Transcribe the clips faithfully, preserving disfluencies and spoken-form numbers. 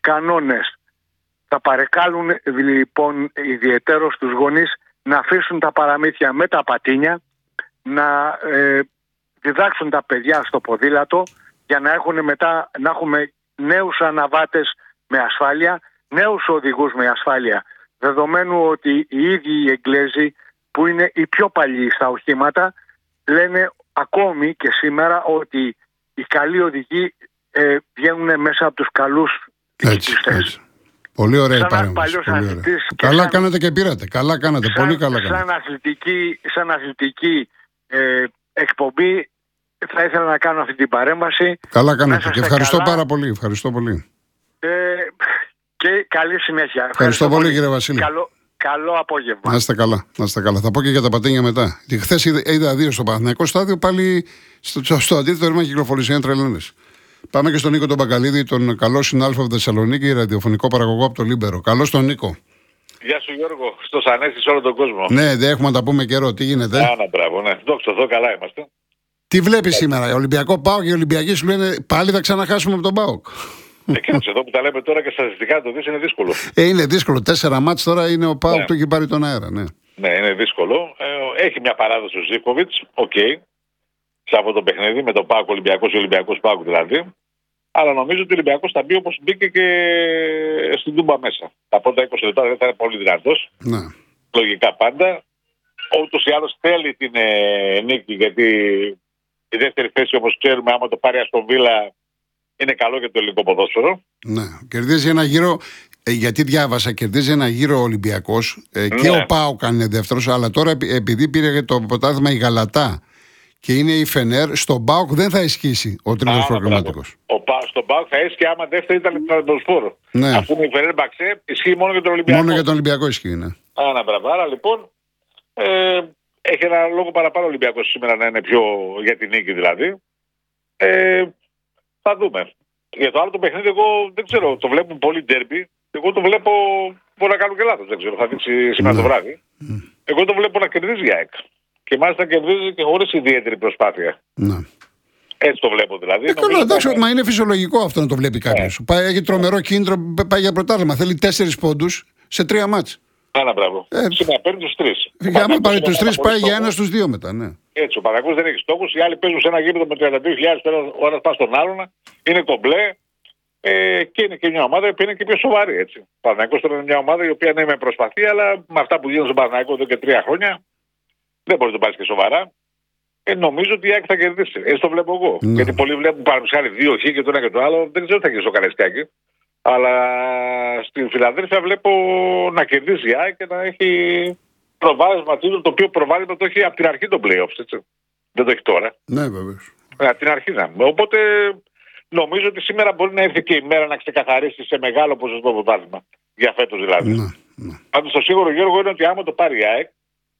κανόνες. Θα παρεκάλουν λοιπόν ιδιαιτέρως τους γονείς να αφήσουν τα παραμύθια με τα πατίνια, να ε, διδάξουν τα παιδιά στο ποδήλατο για να, έχουν μετά, να έχουμε νέους αναβάτες με ασφάλεια, νέους οδηγούς με ασφάλεια. Δεδομένου ότι οι ίδιοι οι Εγγλέζοι, που είναι οι πιο παλιοί στα οχήματα, λένε ακόμη και σήμερα ότι οι καλοί οδηγοί ε, βγαίνουν μέσα από τους καλούς κυκλιστές. Πολύ ωραία η παρέμβαση. Καλά σαν... κάνατε και πήρατε. Καλά κάνατε. Σαν, πολύ καλά κάνατε. Σαν αθλητική, σαν αθλητική ε, εκπομπή θα ήθελα να κάνω αυτή την παρέμβαση. Καλά κάνατε και ευχαριστώ καλά. πάρα πολύ. Ευχαριστώ πολύ. Ε, και καλή συνέχεια. Ευχαριστώ, ευχαριστώ πολύ, πολύ κύριε Βασίλη. Καλό, καλό απόγευμα. Να είστε καλά. Να είστε καλά. Θα πω και για τα πατίνια μετά. Χθες είδα, είδα δύο στο Παναθηναϊκό στάδιο, πάλι στο, στο αντίθετο ρήμα κυκλοφορησία τρελαίνες. Πάμε και στον Νίκο τον Μπακαλίδη, τον καλό συνάδελφο από Θεσσαλονίκη, ραδιοφωνικό παραγωγό από το Λίμπερο. Καλώς τον Νίκο. Γεια σου Γιώργο, στο Σανέσι σε όλο τον κόσμο. Ναι, δεν έχουμε να τα πούμε καιρό. Τι γίνεται? Άνα, μπράβο, ναι. Δόξα τω, καλά είμαστε. Τι βλέπει σήμερα, Ολυμπιακό ΠΑΟΚ και οι Ολυμπιακοί σου λένε πάλι θα ξαναχάσουμε από τον ΠΑΟΚ. Εκείνο εδώ που τα λέμε τώρα και στατιστικά το δεις είναι δύσκολο. Ε, είναι δύσκολο. Τέσσερα μάτς τώρα είναι ο ΠΑΟΚ, ναι. Το έχει πάρει τον αέρα. Ναι, ναι είναι δύσκολο. Ε, έχει μια παράδοση ο Ζίβκοβιτς, οκ. Okay, σε αυτό το παιχνίδι με τον ΠΑΟΚ Ολυμπιακός ή Ολυμπιακός ΠΑΟΚ δηλαδή. Αλλά νομίζω ότι ο Ολυμπιακός θα μπει όπως μπήκε και στην Τούμπα μέσα. Τα πρώτα είκοσι λεπτά δεν θα είναι πολύ δυνατός. Ναι. Λογικά πάντα. Ούτως ή άλλως θέλει την ε, νίκη, γιατί η δεύτερη θέση, όπως ξέρουμε, άμα το πάρει Αστον Βίλα, είναι καλό για το ελληνικό ποδόσφαιρο. Ναι. Κερδίζει ένα γύρο, ε, γιατί διάβασα, κερδίζει ένα γύρο ο Ολυμπιακός ε, ναι. Και ο ΠΑΟΚ είναι δεύτερος, αλλά τώρα επειδή πήρε το πρωτάθλημα η Γαλατά και είναι η Φενέρ, στον ΠΑΟΚ δεν θα ισχύσει ο τρίτος προκριματικός. Στον ΠΑΟΚ θα ισχύει άμα δεύτερη ήταν η Τρabzonspor. Ναι. Αφού είναι η Φενέρ Μπαξέ, ισχύει μόνο για τον Ολυμπιακό. Μόνο για τον Ολυμπιακό ισχύει, ναι. Άνα, μπράβο. Άρα λοιπόν ε, έχει ένα λόγο παραπάνω ο Ολυμπιακός σήμερα να είναι πιο για την νίκη δηλαδή. Ε, θα δούμε. Για το άλλο το παιχνίδι, εγώ δεν ξέρω, το βλέπω πολύ ντέρμπι. Εγώ το βλέπω. Μπορώ να κάνω και λάθος, δεν ξέρω, θα δείξει σήμερα ναι. το βράδυ. Mm. Εγώ το βλέπω να κερδίζει η ΑΕΚ. Και μάλιστα κερδίζει και χωρίς ιδιαίτερη προσπάθεια. Ναι. Έτσι το βλέπω δηλαδή. Ε, καλά, εντάξει, είναι... μα είναι φυσιολογικό αυτό να το βλέπει κάποιος. Yeah. Πάει, έχει τρομερό κίνητρο, πάει για πρωτάθλημα. Θέλει τέσσερις πόντους σε τρία μάτς. Άνα, μπράβο. Ε, σήμερα παίρνει τους τρεις. Για άμα πάρει τους τρεις, πάει για ένα στους δύο μετά. Ναι. Έτσι, ο Παναθηναϊκός δεν έχει στόχους. Οι άλλοι παίζουν σε ένα γήπεδο με τριάντα δύο χιλιάδες ο ένας πας στον άλλον. Είναι κομπλέ. Ε, και είναι και μια ομάδα που είναι και πιο σοβαρή. Έτσι. Ο Παναθηναϊκός τώρα είναι μια ομάδα η οποία ναι, με προσπαθεί, αλλά με αυτά που γίνονται στον Παναθηναϊκό εδώ και τρία χρόνια δεν μπορεί να το πάρει και σοβαρά. Ε, νομίζω ότι η ΑΕΚ θα κερδίσει. Έτσι το βλέπω εγώ. Ναι. Γιατί πολλοί βλέπουν παραδείγματος δύο χ και το ένα και το άλλο. Δεν ξέρω τι θα γίνει στο Καραϊσκάκι. Αλλά στην Φιλαδέλφια βλέπω να κερδίζει η ΑΕΚ και να έχει προβάδισμα το οποίο προβάδισμα το έχει από την αρχή των playoffs. Έτσι. Δεν το έχει τώρα. Ναι, βέβαια. Από την αρχή να. Οπότε νομίζω ότι σήμερα μπορεί να έρθει και η μέρα να ξεκαθαρίσει σε μεγάλο ποσοστό πρωτάθλημα. Για φέτος δηλαδή. Ναι, ναι. Πάντως το σίγουρο, Γιώργο, είναι ότι άμα το πάρει η ΑΕΚ,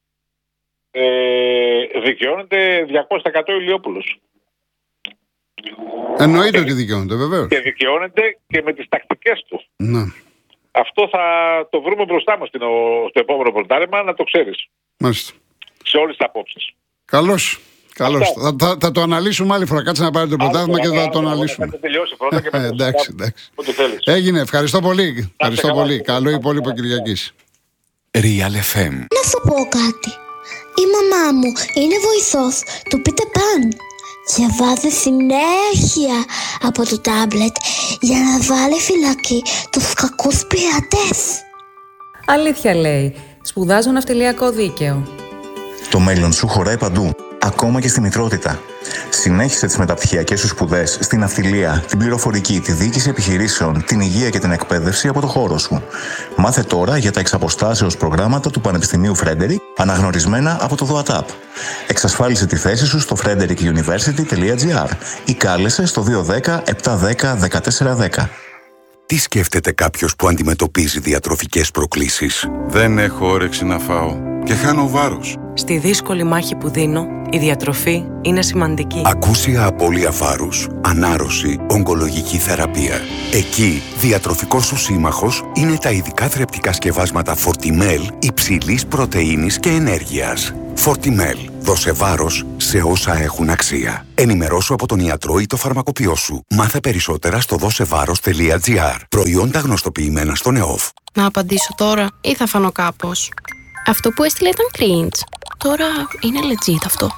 ε, δικαιώνεται διακόσια τοις εκατό Ηλιόπουλος. Εννοείται ότι δικαιώνεται, βεβαίως. Και δικαιώνεται και με τις τακτικές του. Ναι. Αυτό θα το βρούμε μπροστά μας στο επόμενο πρωτάθλημα, να το ξέρεις. Μάλιστα. Σε όλες τις απόψεις. Καλώς. Καλώς. Θα, θα, θα το αναλύσουμε άλλη φορά. Κάτσε να πάρει το πρωτάθλημα και θα άλλο, το αναλύσουμε. Θα τελειώσει πρώτα και μετά. εντάξει, εντάξει. Έγινε. Ευχαριστώ πολύ. Ευχαριστώ πολύ. Καλό υπόλοιπο Κυριακής. Real εφ εμ. Να σου πω κάτι. Η μαμά μου είναι βοηθός του Πίτερ Παν και βάζει συνέχεια από το τάμπλετ για να βάλει φυλακή τους κακούς πειρατές. Αλήθεια λέει. Σπουδάζω ναυτιλιακό δίκαιο. Το μέλλον σου χωράει παντού, ακόμα και στη μητρότητα. Συνέχισε τις μεταπτυχιακές σου σπουδές στην ναυτιλία, την πληροφορική, τη διοίκηση επιχειρήσεων, την υγεία και την εκπαίδευση από το χώρο σου. Μάθε τώρα για τα εξαποστάσεως προγράμματα του Πανεπιστημίου Φρέντερικ, αναγνωρισμένα από το ΔΟΑΤΑΠ. Εξασφάλισε τη θέση σου στο φρέντερικ γιουνιβέρσιτι τελεία τζι άρ ή κάλεσε στο δύο ένα μηδέν επτά ένα μηδέν ένα τέσσερα ένα μηδέν. Τι σκέφτεται κάποιος που αντιμετωπίζει διατροφικές προκλήσεις? Δεν έχω όρεξη να φάω και χάνω βάρος. Στη δύσκολη μάχη που δίνω, η διατροφή είναι σημαντική. Ακούσια απώλεια βάρους, ανάρρωση, ογκολογική θεραπεία. Εκεί, διατροφικός σου σύμμαχος είναι τα ειδικά θρεπτικά σκευάσματα Fortimel υψηλής πρωτεΐνης και ενέργειας. Φορτιμέλ. Δώσε βάρος σε όσα έχουν αξία. Ενημερώσου από τον ιατρό ή το φαρμακοποιό σου. Μάθε περισσότερα στο δώσεβάρος τελεία τζι άρ. Προϊόντα γνωστοποιημένα στον ΕΟΦ. Να απαντήσω τώρα ή θα φανώ κάπως? Αυτό που έστειλε ήταν cringe. Τώρα είναι legit αυτό.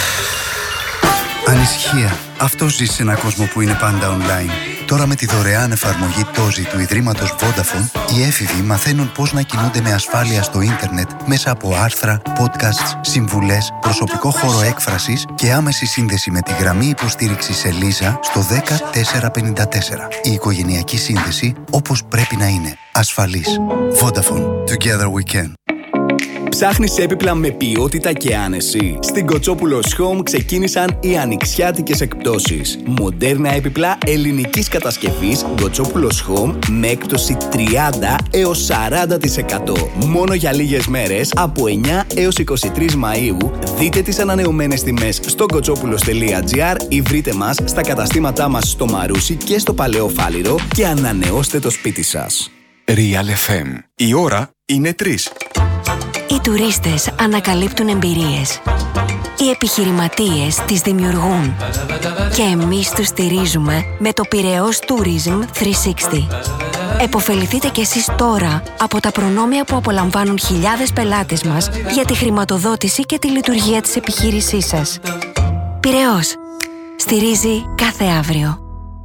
Ανησυχία. Αυτό ζει σε έναν κόσμο που είναι πάντα online. Τώρα με τη δωρεάν εφαρμογή Τόζι του Ιδρύματος Vodafone, οι έφηβοι μαθαίνουν πώς να κινούνται με ασφάλεια στο ίντερνετ μέσα από άρθρα, podcasts, συμβουλές, προσωπικό χώρο έκφρασης και άμεση σύνδεση με τη γραμμή υποστήριξης Ελίζα στο δέκα τέσσερα πενήντα τέσσερα. Η οικογενειακή σύνδεση όπως πρέπει να είναι. Ασφαλής. Vodafone. Together we can. Ψάχνεις έπιπλα με ποιότητα και άνεση? Στην Κοτσόπουλος Home ξεκίνησαν οι ανοιξιάτικες εκπτώσεις. Μοντέρνα έπιπλα ελληνικής κατασκευής Κοτσόπουλος Home με έκπτωση τριάντα έως σαράντα τοις εκατό. Μόνο για λίγες μέρες, από εννιά έως είκοσι τρεις Μαΐου, δείτε τις ανανεωμένες τιμές στο κοτσόπουλος τελεία τζι άρ ή βρείτε μας στα καταστήματά μας στο Μαρούσι και στο Παλαιό Φάληρο και ανανεώστε το σπίτι σας. Real εφ εμ. Η ώρα είναι τρεις. Οι τουρίστες ανακαλύπτουν εμπειρίες. Οι επιχειρηματίες τις δημιουργούν. Και εμείς τους στηρίζουμε με το Πειραιώς Tourism τριακόσια εξήντα. Εποφεληθείτε κι εσείς τώρα από τα προνόμια που απολαμβάνουν χιλιάδες πελάτες μας για τη χρηματοδότηση και τη λειτουργία της επιχείρησής σας. Πειραιώς. Στηρίζει κάθε αύριο.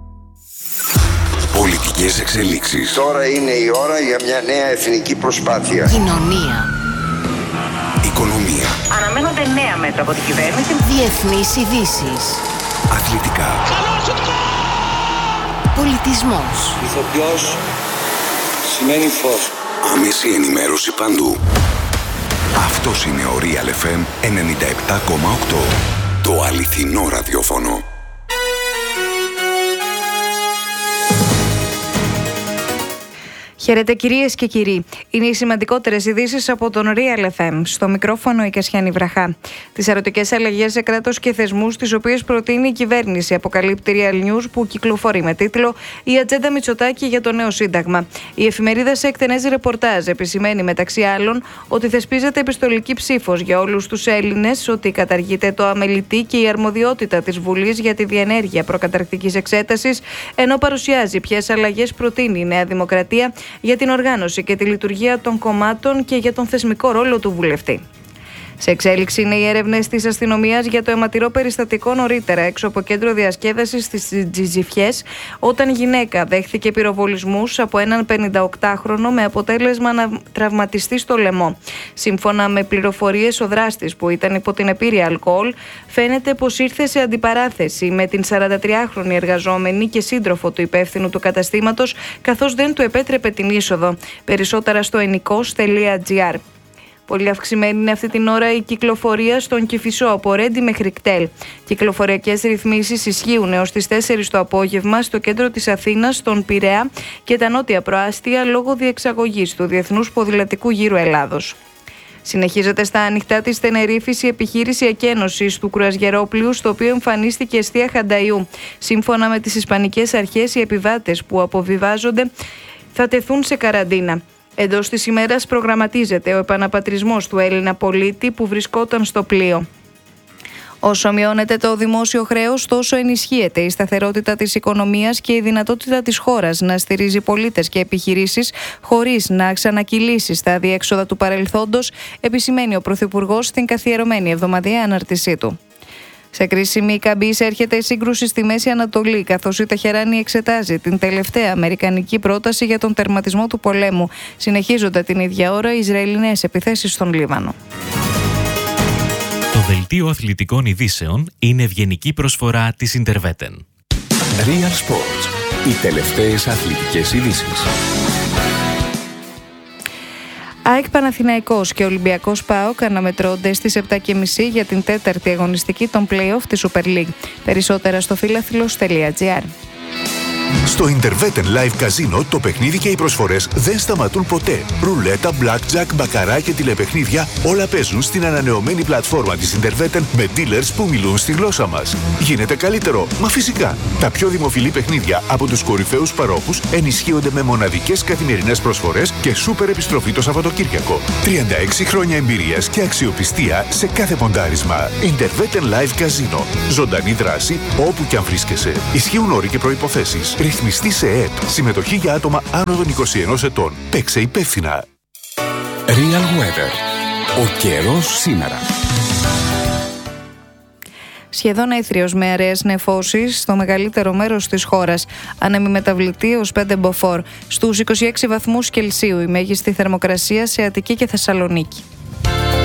Πολιτικές εξελίξεις. Τώρα είναι η ώρα για μια νέα εθνική προσπάθεια. Κοινωνία. Οικονομία. Αναμένονται νέα μέτρα από την κυβέρνηση. Διεθνείς ειδήσεις. Αθλητικά. Πολιτισμός. Ηθοποιός σημαίνει φως. Άμεση ενημέρωση παντού. Αυτός είναι ο Real εφ εμ ενενήντα επτά κόμμα οκτώ. Το αληθινό ραδιόφωνο. Χαίρετε κυρίες και κύριοι. Είναι οι σημαντικότερες ειδήσεις από τον Real εφ εμ. Στο μικρόφωνο η Κασιάνη Βραχά. Τις ερωτικές αλλαγές σε κράτος και θεσμούς, τις οποίες προτείνει η κυβέρνηση, αποκαλύπτει Real News, που κυκλοφορεί με τίτλο «Η ατζέντα Μητσοτάκη για το νέο Σύνταγμα». Η εφημερίδα σε εκτενές ρεπορτάζ επισημαίνει μεταξύ άλλων ότι θεσπίζεται επιστολική ψήφος για όλους τους Έλληνες, ότι καταργείται το αμελητή και η αρμοδιότητα της Βουλής για τη διενέργεια προκαταρκτικής εξέτασης, ενώ παρουσιάζει ποιες αλλαγές προτείνει η Νέα Δημοκρατία για την οργάνωση και τη λειτουργία των κομμάτων και για τον θεσμικό ρόλο του βουλευτή. Σε εξέλιξη είναι οι έρευνες της αστυνομίας για το αιματηρό περιστατικό νωρίτερα έξω από κέντρο διασκέδασης στις Τζιζιφιές, όταν γυναίκα δέχθηκε πυροβολισμούς από έναν πενηνταοκτάχρονο με αποτέλεσμα να τραυματιστεί στο λαιμό. Σύμφωνα με πληροφορίες, ο δράστης, που ήταν υπό την επίρρεια αλκοόλ, φαίνεται πως ήρθε σε αντιπαράθεση με την σαραντατριάχρονη εργαζόμενη και σύντροφο του υπεύθυνου του καταστήματος, καθώς δεν του επέτρεπε την είσοδο. Περισσότερα στο ενικός τελεία τζι άρ. Πολύ αυξημένη είναι αυτή την ώρα η κυκλοφορία στον Κηφισό από Ρέντι μέχρι Κτέλ. Κυκλοφοριακές ρυθμίσεις ισχύουν έως τις τέσσερις το απόγευμα στο κέντρο της Αθήνας, στον Πειραιά και τα νότια προάστια, λόγω διεξαγωγής του Διεθνούς Ποδηλατικού Γύρου Ελλάδος. Συνεχίζεται στα ανοιχτά της Τενερίφης η επιχείρηση εκένωσης του κρουαζιερόπλοιου, στο οποίο εμφανίστηκε εστία Χανταϊού. Σύμφωνα με τις ισπανικές αρχές, οι επιβάτες που αποβιβάζονται θα τεθούν σε καραντίνα. Εντός της ημέρας προγραμματίζεται ο επαναπατρισμός του Έλληνα πολίτη που βρισκόταν στο πλοίο. Όσο μειώνεται το δημόσιο χρέος, τόσο ενισχύεται η σταθερότητα της οικονομίας και η δυνατότητα της χώρας να στηρίζει πολίτες και επιχειρήσεις χωρίς να ξανακυλήσει στα αδιέξοδα του παρελθόντος, επισημαίνει ο Πρωθυπουργός στην καθιερωμένη εβδομαδιαία ανάρτησή του. Σε κρίσιμη καμπή εισέρχεται η σύγκρουση στη Μέση Ανατολή, καθώς η Τεχεράνη εξετάζει την τελευταία αμερικανική πρόταση για τον τερματισμό του πολέμου. Συνεχίζονται την ίδια ώρα οι Ισραηλινές επιθέσεις στον Λίβανο. Το δελτίο αθλητικών ειδήσεων είναι ευγενική προσφορά της Ιντερβέτεν. Real Sports. Οι τελευταίες αθλητικές ειδήσεις. ΑΕΚ Παναθηναϊκός και Ολυμπιακός ΠΑΟΚ αναμετρώνται στις επτά και μισή για την τέταρτη αγωνιστική των play-off της Super League. Περισσότερα στο φίλαθλος τελεία τζι άρ. Στο Interveten Live Casino το παιχνίδι και οι προσφορές δεν σταματούν ποτέ. Ρουλέτα, blackjack, μπακαρά και τηλεπαιχνίδια όλα παίζουν στην ανανεωμένη πλατφόρμα της Interveten με dealers που μιλούν στη γλώσσα μας. Γίνεται καλύτερο, μα φυσικά. Τα πιο δημοφιλή παιχνίδια από τους κορυφαίους παρόχους ενισχύονται με μοναδικές καθημερινές προσφορές και σούπερ επιστροφή το Σαββατοκύριακο. τριάντα έξι χρόνια εμπειρίας και αξιοπιστία σε κάθε ποντάρισμα. Interveten Live Casino. Ζωντανή δράση όπου κι αν βρίσκεσαι. Ισχύουν όροι και προϋποθέσεις. Ρυθμιστή σε ΕΕΠ. Συμμετοχή για άτομα άνω των είκοσι ενός ετών. Παίξε υπεύθυνα. Real Weather. Ο καιρός σήμερα. Σχεδόν έθριος με αραιές νεφώσεις στο μεγαλύτερο μέρος της χώρας. Άνεμη μεταβλητή ως πέντε μποφόρ. Στους είκοσι έξι βαθμούς Κελσίου η μέγιστη θερμοκρασία σε Αττική και Θεσσαλονίκη.